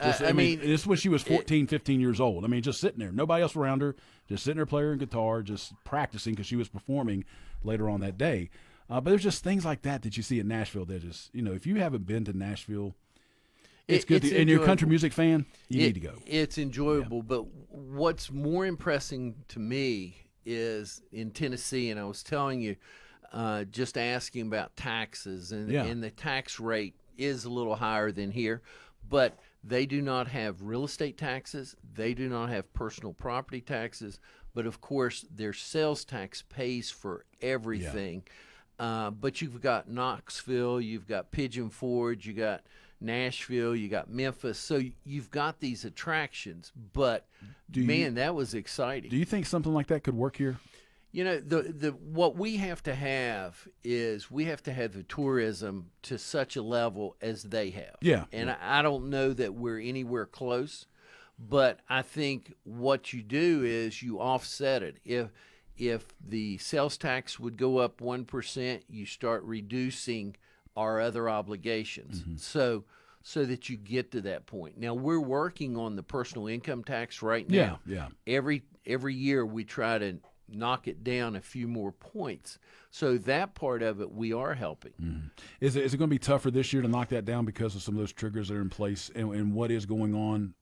I mean, this is when she was 14, 15 years old. I mean, just sitting there, nobody else around her, just sitting there playing guitar, just practicing because she was performing later on that day. But there's just things like that you see in Nashville. That just, if you haven't been to Nashville, it's good. And you're a country music fan, you need to go. It's enjoyable, but what's more impressing to me is in Tennessee, and I was telling you, just asking about taxes, and the tax rate is a little higher than here, but they do not have real estate taxes. They do not have personal property taxes, but of course their sales tax pays for everything. But you've got Knoxville, you've got Pigeon Forge, you got Nashville, you got Memphis. So you've got these attractions, but that was exciting. Do you think something like that could work here? The what we have to have is we have to have the tourism to such a level as they have. Yeah. And I don't know that we're anywhere close, but I think what you do is you offset it. If the sales tax would go up 1%, you start reducing our other obligations. So that you get to that point. Now we're working on the personal income tax right now. Yeah. Every year we try to knock it down a few more points. So that part of it we are helping. Is it going to be tougher this year to knock that down because of some of those triggers that are in place and what is going on?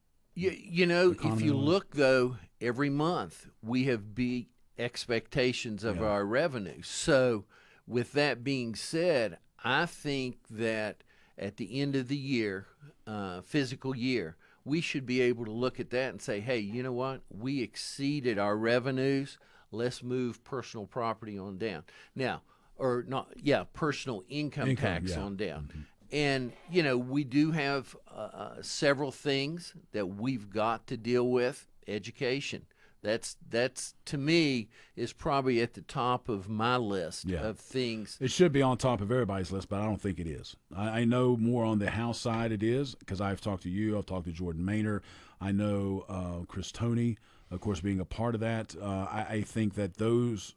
If you look though, every month we have beat expectations of our revenue. So with that being said, I think that at the end of the year, fiscal year, we should be able to look at that and say, hey, you know what? We exceeded our revenues. Let's move personal property on down. Now, or not, personal income tax on down. And, we do have several things that we've got to deal with. Education. That's to me is probably at the top of my list of things. It should be on top of everybody's list, but I don't think it is. I know more on the House side it is because I've talked to you. I've talked to Jordan Maynor. I know Chris Toney, of course, being a part of that. I think that those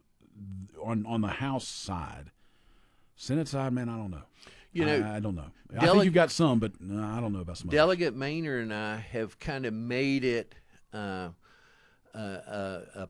on the House side, Senate side, man, I don't know. I don't know. I think you've got some, but I don't know about some. Delegate Maynor and I have kind of made it a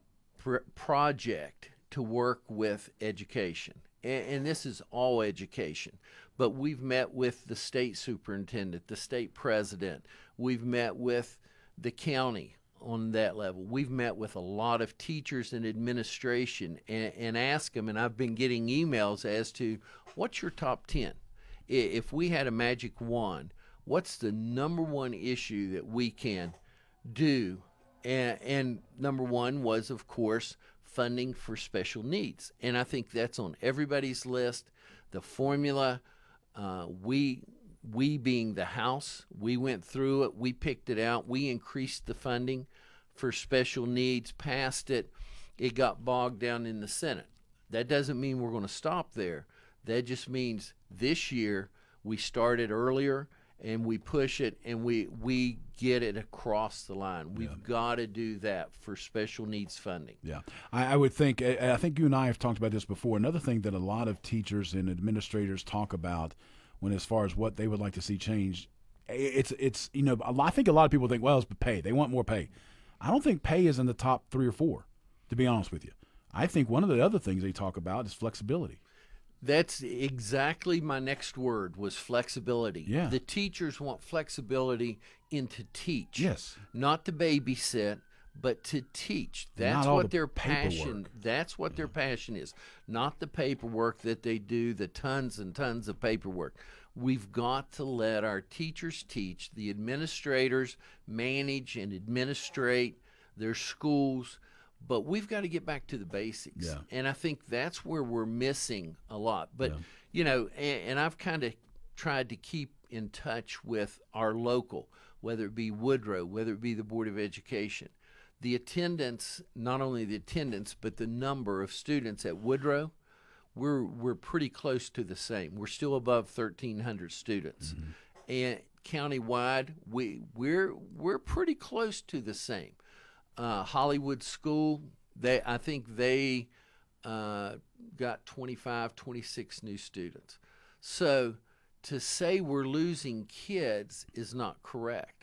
project to work with education, and this is all education, but we've met with the state superintendent, the state president, we've met with the county on that level, we've met with a lot of teachers and administration and asked them, and I've been getting emails as to what's your top 10. If we had a magic wand, what's the number one issue that we can do? And number one was, of course, funding for special needs. And I think that's on everybody's list. The formula, we being the House, we went through it. We picked it out. We increased the funding for special needs, passed it. It got bogged down in the Senate. That doesn't mean we're going to stop there. That just means this year we started earlier and we push it and we get it across the line. We've got to do that for special needs funding. Yeah, I would think. I think you and I have talked about this before. Another thing that a lot of teachers and administrators talk about when, as far as what they would like to see changed, it's I think a lot of people think, well, it's pay. They want more pay. I don't think pay is in the top 3 or 4, to be honest with you. I think one of the other things they talk about is flexibility. That's exactly my next word was flexibility. Yeah. The teachers want flexibility to teach. Yes. Not to babysit, but to teach. That's what their passion. That's what their passion is. Not the paperwork that they do, the tons and tons of paperwork. We've got to let our teachers teach, the administrators manage and administrate their schools. But we've got to get back to the basics. Yeah. And I think that's where we're missing a lot. But, and I've kind of tried to keep in touch with our local, whether it be Woodrow, whether it be the Board of Education. The attendance, not only the attendance, but the number of students at Woodrow, we're pretty close to the same. We're still above 1,300 students. Mm-hmm. And countywide, we're pretty close to the same. Hollywood School, I think they got 25, 26 new students. So to say we're losing kids is not correct.